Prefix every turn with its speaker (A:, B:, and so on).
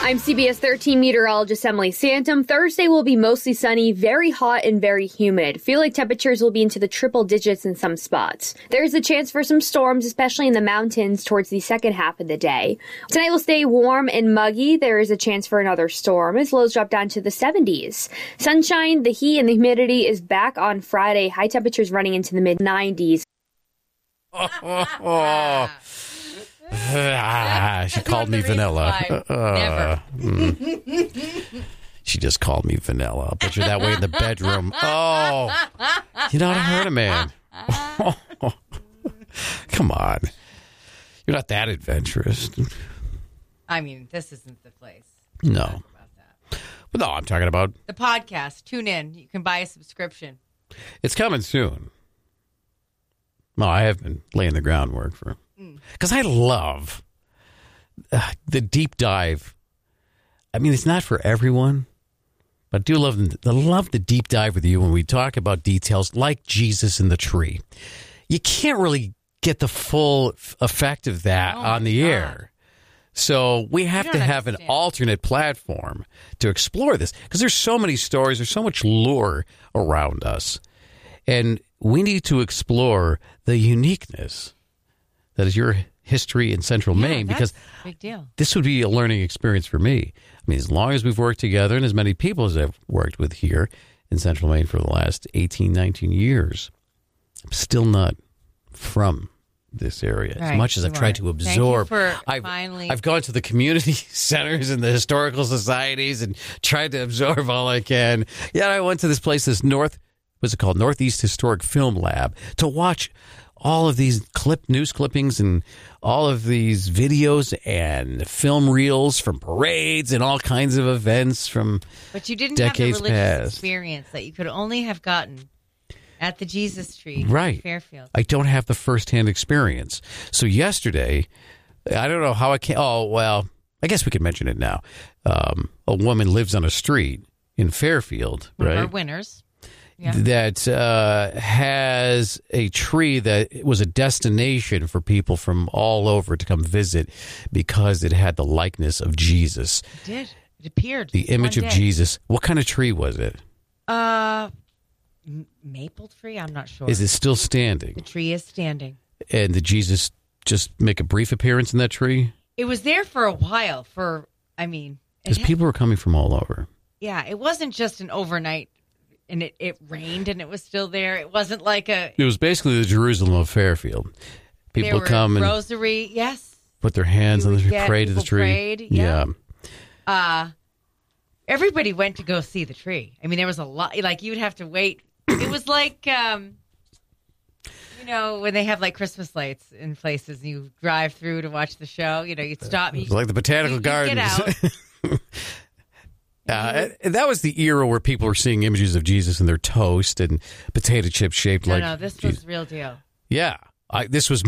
A: I'm CBS 13 meteorologist Emily Santom. Thursday will be mostly sunny, very hot and very humid. Feel like temperatures will be into the triple digits in some spots. There's a chance for some storms, especially in the mountains towards the second half of the day. Tonight will stay warm and muggy. There is a chance for another storm as lows drop down to the 70s. Sunshine, the heat, and the humidity is back on Friday. High temperatures running into the mid-90s.
B: She called me vanilla.
C: Never.
B: She just called me vanilla. I'll put you that way in the bedroom. Oh, you know how to hurt a man. Come on. You're not that adventurous.
C: I mean, this isn't the place.
B: No.
C: Talk about that.
B: But no, I'm talking about...
C: The podcast. Tune in. You can buy a subscription.
B: It's coming soon. No, I have been laying the groundwork for... Because I love the deep dive. I mean, it's not for everyone, but I do love the deep dive with you when we talk about details like Jesus and the tree. You can't really get the full effect of that on the air. So we have to have an alternate platform to explore this because there's so many stories, there's so much lore around us. And we need to explore the uniqueness that is your history in Central Maine, because
C: big deal. This
B: would be a learning experience for me. I mean, as long as we've worked together and as many people as I've worked with here in Central Maine for the last 18, 19 years, I'm still not from this area. As much as I've tried to absorb. I've gone to the community centers and the historical societies and tried to absorb all I can. Yeah, I went to this place, Northeast Historic Film Lab, to watch all of these news clippings and all of these videos and film reels from parades and all kinds of events from decades past.
C: But you didn't have the religious experience that you could only have gotten at the Jesus Tree in Fairfield.
B: I don't have the firsthand experience. So yesterday, I don't know how I came. Oh, well, I guess we could mention it now. A woman lives on a street in Fairfield,
C: One
B: right?
C: of our winners. Yeah.
B: That has a tree that was a destination for people from all over to come visit because it had the likeness of Jesus.
C: It did. It appeared.
B: The image of Jesus. What kind of tree was it?
C: Maple tree? I'm not sure.
B: Is it still standing?
C: The tree is standing.
B: And did Jesus just make a brief appearance in that tree?
C: It was there for a while.
B: Because people were coming from all over.
C: Yeah, it wasn't just an overnight. And it rained and it was still there. It wasn't like
B: It was basically the Jerusalem of Fairfield. People would come and
C: rosary, yes.
B: Put their hands on the tree, pray to the tree.
C: Prayed, yeah. Everybody went to go see the tree. I mean, there was a lot. Like, you would have to wait. It was like, when they have like Christmas lights in places and you drive through to watch the show, you'd stop.
B: It was like the Botanical Gardens.
C: Get out.
B: That was the era where people were seeing images of Jesus in their toast and potato chips shaped like...
C: No, this was real deal.
B: Yeah. This was